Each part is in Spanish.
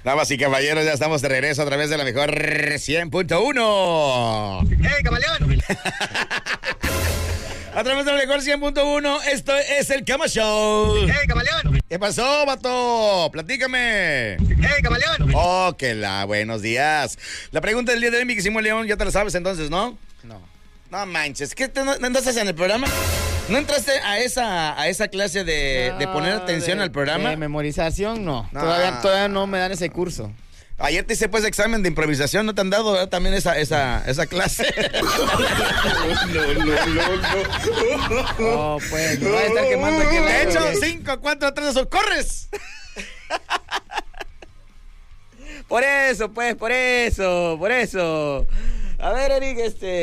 Damas y caballeros, ya estamos de regreso a través de la mejor 100.1. ¡Hey, camaleón! A través de la mejor 100.1, esto es el Cama Show. ¡Hey, camaleón! ¿Qué pasó, vato? Platícame. ¡Hey, camaleón! Oh, buenos días. La pregunta del día de hoy, mi querísimo León, ya te la sabes entonces, ¿no? No manches, ¿qué no entraste en el programa? ¿No entraste a esa clase de poner atención al programa? De memorización, no. Todavía no me dan ese curso. Ayer te hice pues examen de improvisación, ¿no te han dado, ¿verdad? También esa clase? No, pues, no va a estar quemando aquí. De hecho, 5, 4, 3, 2, ¡corres! Por eso. A ver, Eric,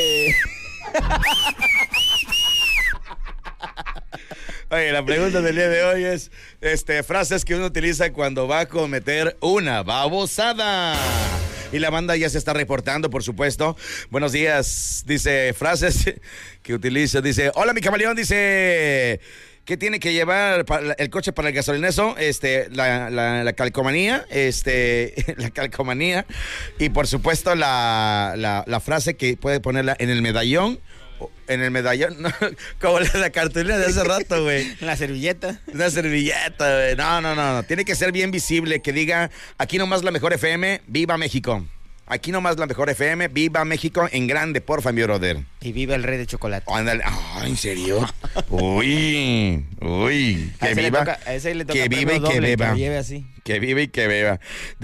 Oye, la pregunta del día de hoy es, frases que uno utiliza cuando va a cometer una babosada. Y la banda ya se está reportando, por supuesto. Buenos días, dice, frases que utiliza, dice, hola mi camaleón, dice, ¿qué tiene que llevar el coche para el gasolinezo? La calcomanía, la calcomanía, y por supuesto la frase que puede ponerla en el medallón, no, como la cartulina de hace rato, güey. La servilleta. Una servilleta, güey. No. Tiene que ser bien visible, que diga, aquí nomás la mejor FM, viva México. Aquí nomás la mejor FM, viva México en grande, porfa, mi brother. Y viva el rey de chocolate. Ándale. ¿En serio? Uy. Que viva. A ese le toca que viva y que beba. Que lleve así. Que viva y que beba.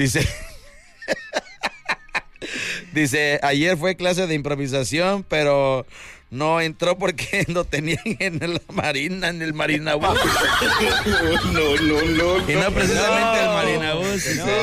Dice, ayer fue clase de improvisación, pero no entró porque lo tenían en el Marinabús. No. Y no precisamente el Marinabús.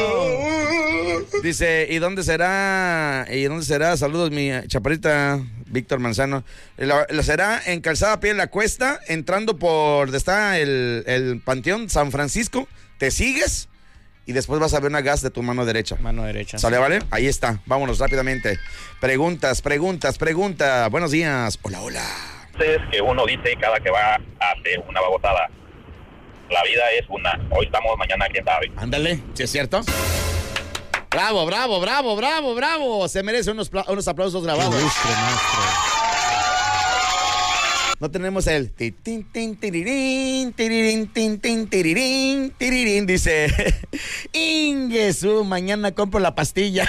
Dice, ¿y dónde será? Saludos, mi chaparrita Víctor Manzano. Lo será en Calzada Pie de la Cuesta, entrando por donde está el Panteón San Francisco. ¿Te sigues? Y después vas a ver una gas de tu mano derecha. ¿Sale, vale? Ahí está. Vámonos rápidamente. Preguntas. Buenos días. Hola. Es que uno dice cada que va a hacer una babosada. La vida es una. Hoy estamos, mañana quién sabe. Ándale, ¿sí es cierto? Bravo. Se merece unos aplausos grabados. No tenemos el dice Ingesu, mañana compro la pastilla.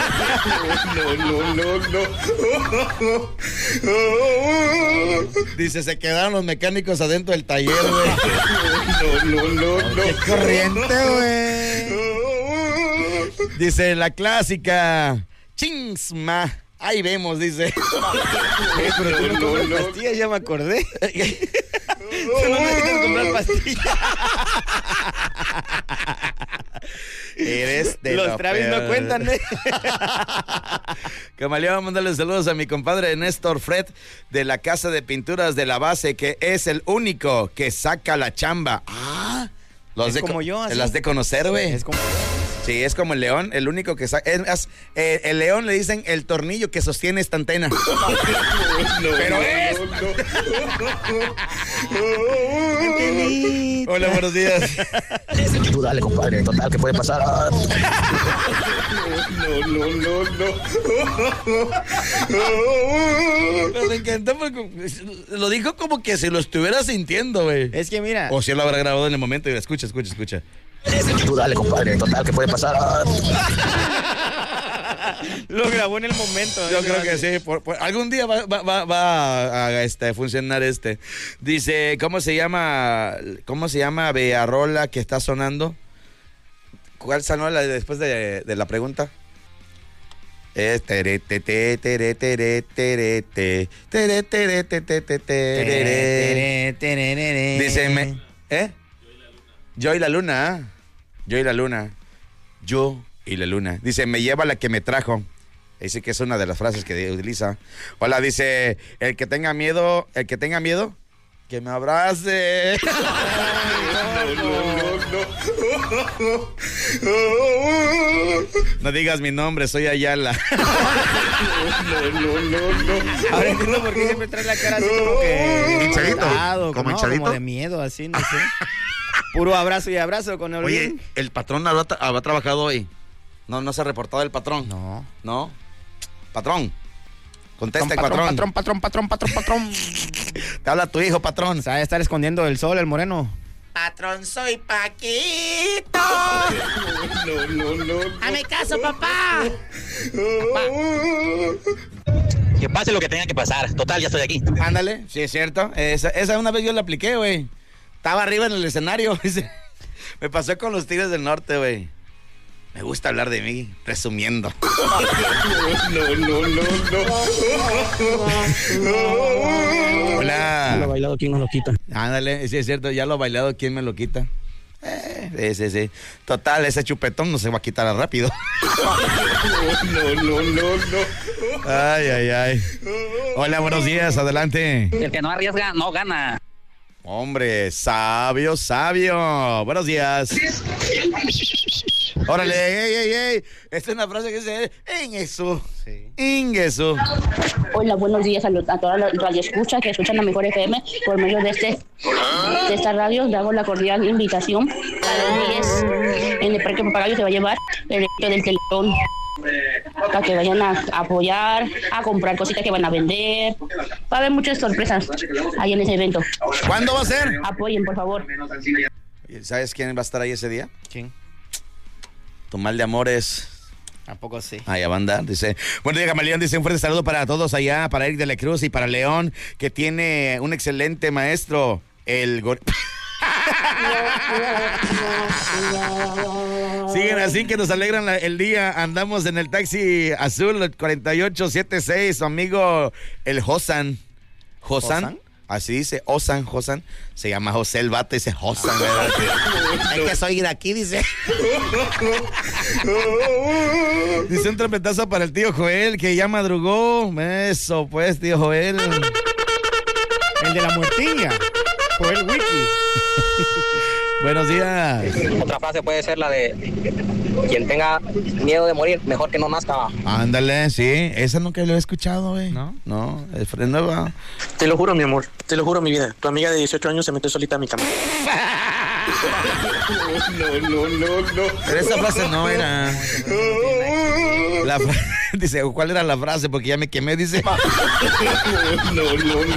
No. Dice, se quedaron los mecánicos adentro del taller, güey. No. Qué corriente, güey. Dice la clásica Chingsma. Ahí vemos, dice. Pero tú no compras pastillas, ya me acordé. Tú no necesitas comprar pastillas. Eres de los Travis no cuentan, ¿eh? Camaleón, mándale saludos a mi compadre Néstor Fred de la Casa de Pinturas de la Base, que es el único que saca la chamba. Como yo, así. Las de conocer, güey. Es como yo. Sí, es como el león, el único que saca. El león le dicen el tornillo que sostiene esta antena. Pero es. Hola, buenos días. Tú dale, compadre, total, ¿qué puede pasar? Pero me encantó porque lo dijo como que se lo estuviera sintiendo, güey. Es que mira. O si él lo habrá grabado en el momento y escucha. Tú dale, compadre, total, ¿qué puede pasar? Lo grabó en el momento. Yo creo que sí. Algún día va a funcionar este. Dice, ¿cómo se llama Bearrola que está sonando? ¿Cuál sonó después de la pregunta? Dice, Yo y la luna. Dice, me lleva la que me trajo. Dice que es una de las frases que utiliza. Hola, dice, el que tenga miedo, que me abrace. No digas mi nombre, soy Ayala. Ahora entiendo por qué siempre trae la cara así como que hinchadito, como de miedo, así, no sé. Puro abrazo y abrazo con el. Oye, el patrón habrá trabajado hoy. No se ha reportado el patrón. No. Patrón. Contesta, patrón. Patrón. Te habla tu hijo, patrón. Sabe estar escondiendo el sol, el moreno. Patrón, soy Paquito. No. ¡Hazme caso, papá! Que pase lo que tenga que pasar. Total, ya estoy aquí. Ándale, sí es cierto. Esa una vez yo la apliqué, güey. Estaba arriba en el escenario. Me pasó con los Tigres del Norte, güey. Me gusta hablar de mí, presumiendo. Hola. Lo bailado, ¿quién nos lo quita? Ándale, sí es cierto, ya lo bailado, ¿quién me lo quita? Sí. Total, ese chupetón no se va a quitar rápido. No. Ay. Hola, buenos días, adelante. El que no arriesga, no gana. Hombre, sabio. Buenos días. Órale, ey. Esta es una frase que dice Ingesu. Sí. Ingesu. Hola, buenos días a todas las radioescuchas que escuchan la Mejor FM por medio de esta radio. Le hago la cordial invitación a las 10 en el Parque Papagayo se va a llevar el evento del Teletón para que vayan a apoyar, a comprar cositas que van a vender. Va a haber muchas sorpresas ahí en ese evento. ¿Cuándo va a ser? Apoyen, por favor. ¿Sabes quién va a estar ahí ese día? ¿Quién? Tu mal de amores. ¿A poco sí? Allá va a andar, dice. Buen día, Camaleón, dice un fuerte saludo para todos allá, para Eric de la Cruz y para León, que tiene un excelente maestro, el Siguen así que nos alegran el día. Andamos en el taxi azul 4876, su amigo el Josan. ¿Josan? Así dice, Josan. Se llama José el vato, dice Josan. Es que soy de aquí, dice. Dice un trompetazo para el tío Joel, que ya madrugó. Eso, pues, tío Joel. El de la muertilla. Joel Wiki. Buenos días. Otra frase puede ser la de: quien tenga miedo de morir, mejor que no nazca. Ándale, sí. Esa nunca lo he escuchado, güey. ¿No? No, es nueva. Te lo juro, mi amor. Te lo juro, mi vida. Tu amiga de 18 años se metió solita a mi cama. No. Pero esa frase no era. Dice, ¿cuál era la frase? Porque ya me quemé, dice. No.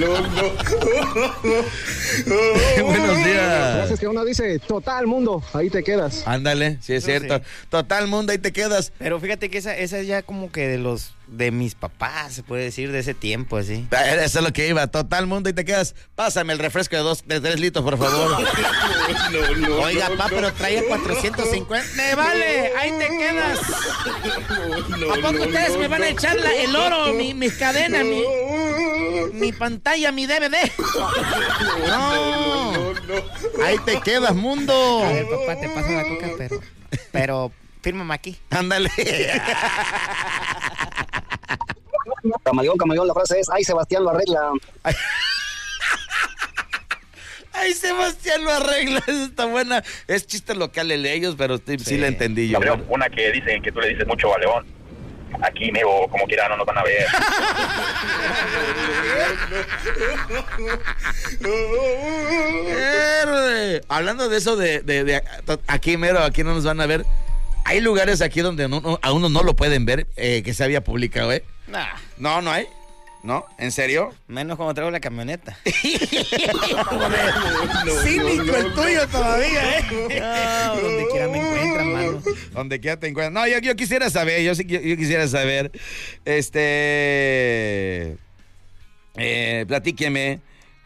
Buenos días. Gracias que uno dice, total mundo, ahí te quedas. Ándale, sí es cierto. Sí. Total mundo, ahí te quedas. Pero fíjate que esa es ya como que de mis papás, se puede decir, de ese tiempo, así. Eso es lo que iba. Total mundo, ahí te quedas. Pásame el refresco de 3 litros, por favor. No. Oiga, papá, pero traía 450. ¡Me vale! ¡Ahí te quedas! ¿A poco ustedes me van a echar el oro, mis cadenas, mi pantalla, mi DVD? No. Ahí te quedas, mundo. A ver, papá, te paso la coca, pero fírmame aquí. Ándale. Camaleón, la frase es: ay, Sebastián lo arregla. Ay, Sebastián lo arregla. Esa está buena. Es chiste local de ellos, pero sí la entendí yo. Gabriel, una que dicen que tú le dices mucho a León. Aquí, nego, como quiera, no nos van a ver. Hablando de eso de aquí mero, aquí no nos van a ver. Hay lugares aquí donde a uno no lo pueden ver, que se había publicado, ¿eh? Nah, No hay. ¿No? ¿En serio? menos cuando traigo la camioneta. Cínico el tuyo todavía, ¿eh? No, donde quiera me encuentran, mano. Donde quiera te encuentran. No, yo quisiera saber, yo quisiera saber. Platíqueme.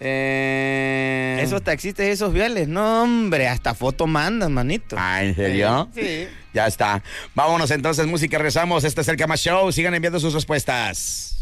Esos taxistas, esos viales, no, hombre, hasta foto mandan, manito. Ah, ¿en serio? Sí. Ya está. Vámonos entonces, música, rezamos. Este es el Cama Show. Sigan enviando sus respuestas.